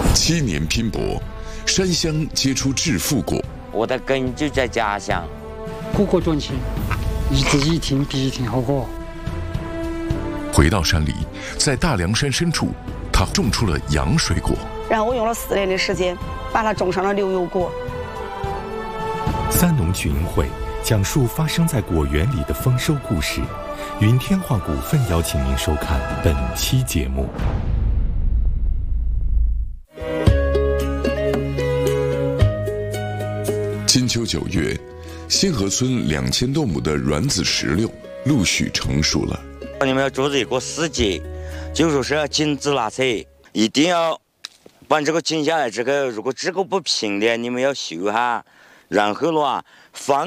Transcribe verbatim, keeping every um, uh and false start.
七年拼搏，山乡结出致富果。 我的根就在家乡。 果果转起，一直一听比一听好果。 回到山里，在大凉山深处，他种出了洋水果。 然后我用了四年的时间，把它种上了牛油果。 三农群英会讲述发生在果园里的丰收故事。云天化股份邀请您收看本期节目。 金秋九月，新河村两千多亩的软籽石榴陆续成熟了。 你们要做这个四节，就说是要紧致拉扯，一定要把这个紧下来。这个如果这个不平的，你们要修哈，然后的话放。